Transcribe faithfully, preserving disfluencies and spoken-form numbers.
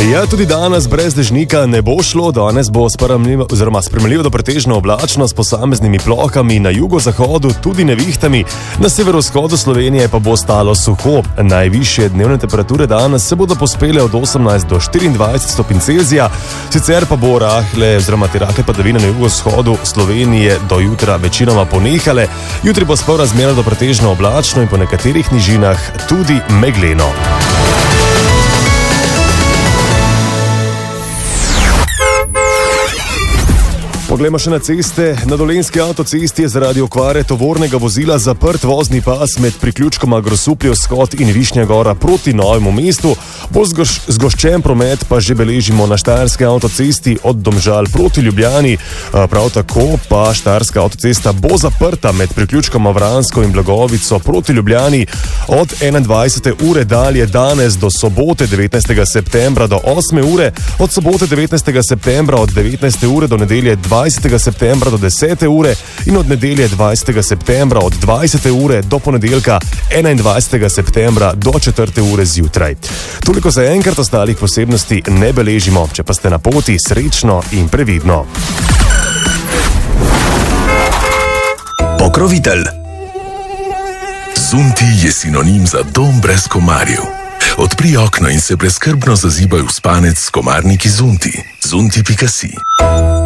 Ja, tudi danes brez dežnika ne bo šlo. Danes bo sprejemljivo do pretežno oblačno s posameznimi plohami, na jugozahodu tudi nevihtami, na severovzhodu Slovenije pa bo stalo suho. Najvišje dnevne temperature danes se bodo pospele od osemnajst do štiriindvajset stopinj Celzija, sicer pa bo rahle oziroma te rahle padavine na jugovzhodu Slovenije do jutra večinoma ponehale. Jutri bo sploh razmerno do pretežno oblačno in po nekaterih nižinah tudi megleno. Poglejmo še na ceste. Na Dolenjski avtocesti je zaradi okvare tovornega vozila zaprt vozni pas med priključkoma Grosuplje vzhod in Višnja Gora proti Novemu mestu. Bolj zgoš, zgoščen promet pa že beležimo na Štajerski avtocesti od Domžal proti Ljubljani. Prav tako pa Štajerska avtocesta bo zaprta med priključkoma Vransko in Blagovico proti Ljubljani od enaindvajsete ure dalje danes do sobote devetnajstega septembra do osme ure, od sobote devetnajstega septembra od devetnajste ure do nedelje dvajsetega septembra do desete ure in od nedelje dvajsetega septembra od dvajsete ure do ponedeljka enaindvajsetega septembra do četrte ure zjutraj. Toliko za enkrat, ostalih posebnosti ne beležimo. Če pa ste na poti, srečno in previdno. Pokrovitelj. Zunti je sinonim za dom brez komarjev. Odpri okno in se brezskrbno zazibaj v spanec s komarniki Zunti. Zunti pika si.